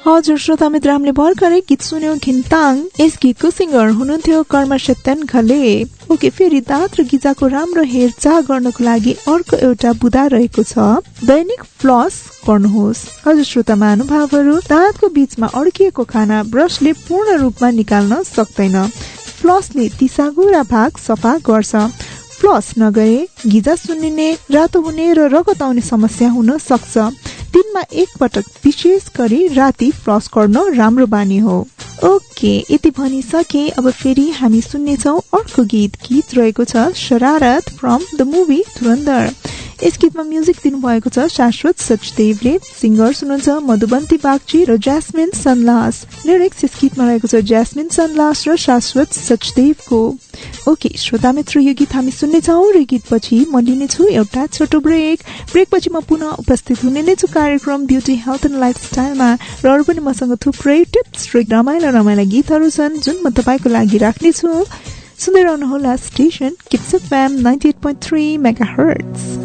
हजुर श्रोता मित्र, हामीले भर्खरै गीत सुन्यौं घिन्ताङ। यस गीतको सिंगर हुनुहुन्थ्यो कर्म सत्यन खले। ओके, फेरि दाँत र गिजाको राम्रो हेरचाह गर्नको लागि अर्को एउटा बुदा रहेको छ, दैनिक फ्लस गर्नुहोस्। हजुर श्रोता महानुभावहरू, दाँतको बीचमा अड्किएको खाना ब्रशले पूर्ण रूपमा निकाल्न सक्दैन। फ्लसले ती साँघुरा भाग सफा गर्छ। फ्लस नगरे गिजा सुन्निने, रातो हुने र रगत आउने समस्या हुन सक्छ। दिनमा एक पटक विशेष गरी राति फ्लस गर्न राम्रो बानी हो। ओके, यति भनिसके अब फेरि हामी सुन्नेछौँ अर्को गीत रहेको छ शरारत फ्रम द मुभी धुरन्धर। यस गीतमा म्युजिक दिनुभएको छ शाश्वत सचदेवले। सिंगर हुनुहुन्छ मधुबन्ती बागची र ज्यास्मिन सनलास। लिरिक्स यस गीतमा रहेको छ ज्यास्मिन सनलास र शाश्वत सचदेवको। ओके श्रोता मित्र, यो गीत हामी सुन्नेछौँ र गीतपछि म लिनेछु एउटा छोटो ब्रेकपछि म पुनः उपस्थित हुने नै छु कार्यक्रम ब्युटी हेल्थ एन्ड लाइफस्टाइलमा। र अरू पनि मसँग थुप्रै टिप्स र रमाइला गीतहरू छन् जुन म तपाईँको लागि राख्नेछु। सुन्दै रहनुहोला स्टेशन किड्स एफएम 98.3 मेगाहर्ट्ज।